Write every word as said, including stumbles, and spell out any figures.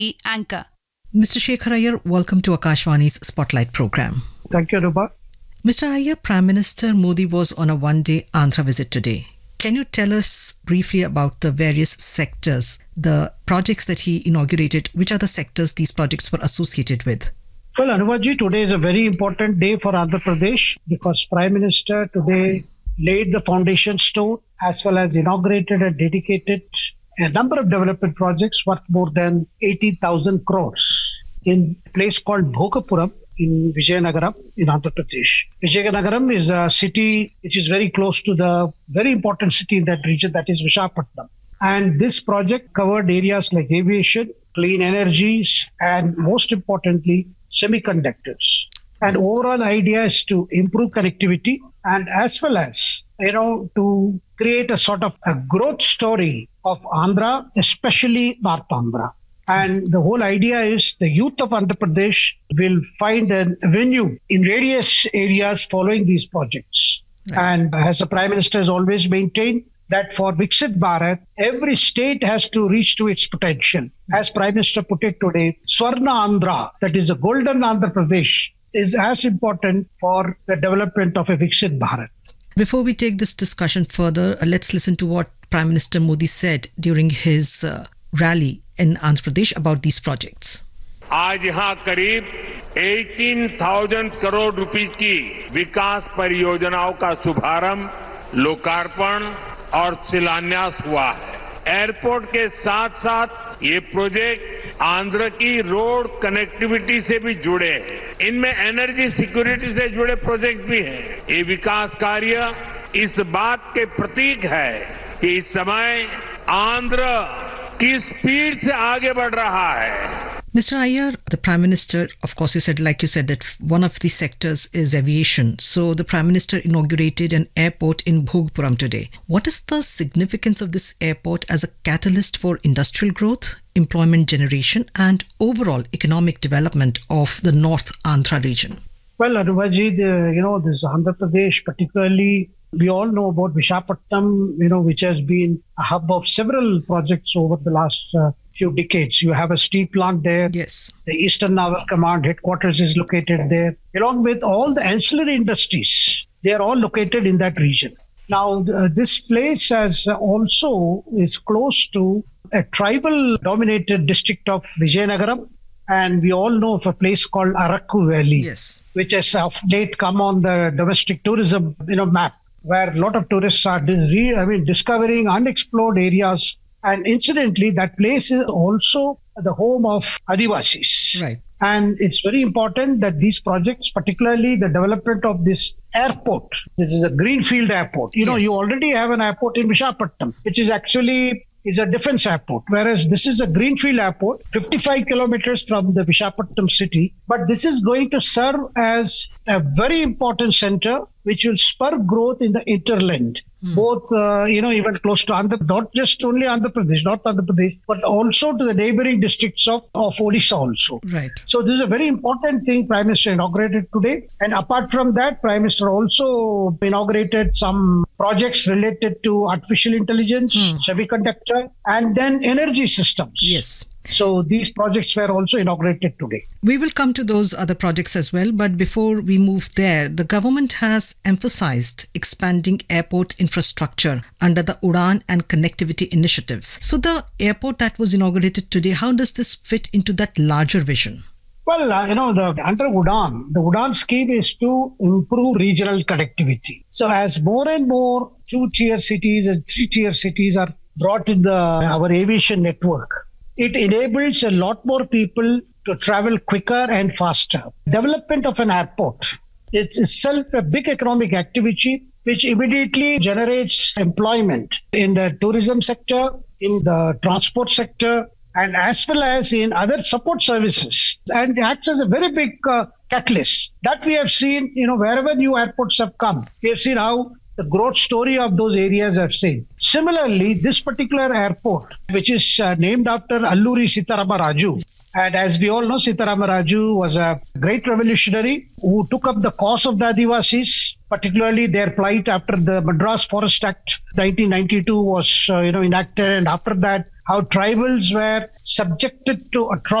the anchor. Mister Shekhar Iyer, welcome to Akashvani's Spotlight program. Thank you, Ruba. Mister Iyer, Prime Minister Modi was on a one-day Andhra visit today. Can you tell us briefly about the various sectors, the projects that he inaugurated? Which are the sectors these projects were associated with? Well, Anuvaji, today is a very important day for Andhra Pradesh because Prime Minister today laid the foundation stone as well as inaugurated and dedicated a number of development projects worth more than eighty thousand crores in a place called Bhogapuram in Vijayanagaram in Andhra Pradesh. Vijayanagaram is a city which is very close to the very important city in that region, that is Visakhapatnam. And this project covered areas like aviation, clean energies, and most importantly, semiconductors. And overall idea is to improve connectivity and as well as, you know, to create a sort of a growth story of Andhra, especially North Andhra. And the whole idea is the youth of Andhra Pradesh will find an avenue in various areas following these projects. Right. And as the Prime Minister has always maintained, that for Viksit Bharat, every state has to reach to its potential. As Prime Minister put it today, Swarna Andhra, that is a golden Andhra Pradesh, is as important for the development of a Viksit Bharat. Before we take this discussion further, uh, let's listen to what Prime Minister Modi said during his uh, rally in Andhra Pradesh about these projects. आज यहाँ करीब अठारह हज़ार crore rupees की विकास परियोजनाओं का शुभारंभ, लोकार्पण और शिलान्यास हुआ है। एयरपोर्ट के साथ साथ ये प्रोजेक्ट आंध्र की रोड कनेक्टिविटी से भी जुड़े हैं। इनमें एनर्जी सिक्योरिटी से जुड़े प्रोजेक्ट भी हैं। ये विकास कार्य इस बात के प्रतीक है कि इस समय आंध्र किस स्पीड से आगे बढ़ रहा है। Mister Iyer, the Prime Minister, of course, you said, like you said, that one of the sectors is aviation. So the Prime Minister inaugurated an airport in Bhogapuram today. What is the significance of this airport as a catalyst for industrial growth, employment generation, and overall economic development of the North Andhra region? Well, Anuvaji, the, you know, this Andhra Pradesh particularly, we all know about Visakhapatnam, you know, which has been a hub of several projects over the last uh, few decades. You have a steel plant there. Yes. The Eastern Naval Command headquarters is located there, along with all the ancillary industries. They are all located in that region. Now, uh, this place has also is close to a tribal-dominated district of Vijayanagaram, and we all know of a place called Arakku Valley, yes, which has of late come on the domestic tourism, you know, map, where a lot of tourists are, re- I mean, discovering unexplored areas. And incidentally, that place is also the home of Adivasis. Right. And it's very important that these projects, particularly the development of this airport, this is a greenfield airport. You know, Yes. you already have an airport in Visakhapatnam, which is actually is a defense airport, whereas this is a greenfield airport, fifty-five kilometers from the Visakhapatnam city. But this is going to serve as a very important center which will spur growth in the hinterland. Hmm. Both, uh, you know, even close to Andhra, not just only Andhra Pradesh, not Andhra Pradesh, but also to the neighboring districts of, of Odisha also. Right. So this is a very important thing Prime Minister inaugurated today. And apart from that, Prime Minister also inaugurated some projects related to artificial intelligence, hmm. semiconductor, and then energy systems. Yes. So these projects were also inaugurated today. We will come to those other projects as well, but before we move there, the government has emphasized expanding airport infrastructure under the Udan and connectivity initiatives. So the airport that was inaugurated today, how does this fit into that larger vision? Well, uh, you know, the under Udan, the Udan scheme is to improve regional connectivity. So as more and more two-tier cities and three-tier cities are brought in the our aviation network, it enables a lot more people to travel quicker and faster. Development of an airport, it's itself a big economic activity which immediately generates employment in the tourism sector, in the transport sector, and as well as in other support services, and acts as a very big uh, catalyst. That we have seen, you know, wherever new airports have come, we have seen how the growth story of those areas have seen. Similarly, this particular airport, which is uh, named after Alluri Sitarama Raju, and as we all know, Sitarama Raju was a great revolutionary who took up the cause of the Adivasis, particularly their plight after the Madras Forest Act nineteen ninety-two was uh, you know enacted, and after that how tribals were subjected to atrocities